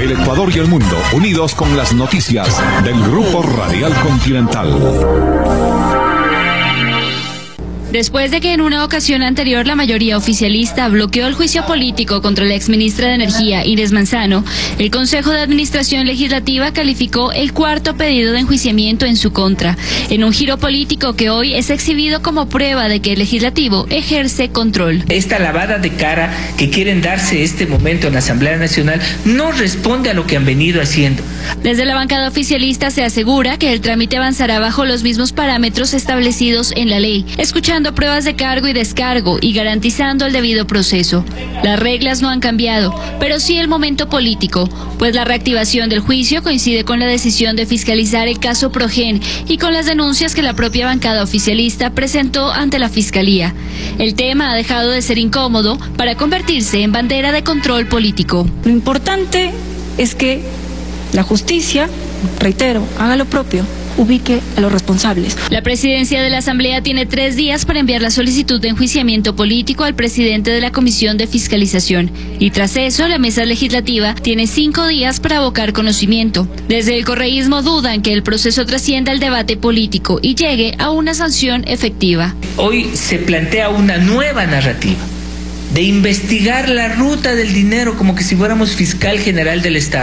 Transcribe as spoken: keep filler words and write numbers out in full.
El Ecuador y el mundo unidos con las noticias del Grupo Radial Continental. Después de que en una ocasión anterior la mayoría oficialista bloqueó el juicio político contra la exministra de Energía, Inés Manzano, el Consejo de Administración Legislativa calificó el cuarto pedido de enjuiciamiento en su contra, en un giro político que hoy es exhibido como prueba de que el Legislativo ejerce control. Esta lavada de cara que quieren darse este momento en la Asamblea Nacional no responde a lo que han venido haciendo. Desde la bancada oficialista se asegura que el trámite avanzará bajo los mismos parámetros establecidos en la ley, escuchando pruebas de cargo y descargo y garantizando el debido proceso. Las reglas no han cambiado, pero sí el momento político, pues la reactivación del juicio coincide con la decisión de fiscalizar el caso Progen y con las denuncias que la propia bancada oficialista presentó ante la Fiscalía. El tema ha dejado de ser incómodo para convertirse en bandera de control político. Lo importante es que la justicia, reitero, haga lo propio, ubique a los responsables. La presidencia de la Asamblea tiene tres días para enviar la solicitud de enjuiciamiento político al presidente de la Comisión de Fiscalización. Y tras eso, la mesa legislativa tiene cinco días para abocar conocimiento. Desde el correísmo dudan que el proceso trascienda el debate político y llegue a una sanción efectiva. Hoy se plantea una nueva narrativa de investigar la ruta del dinero como que si fuéramos fiscal general del Estado.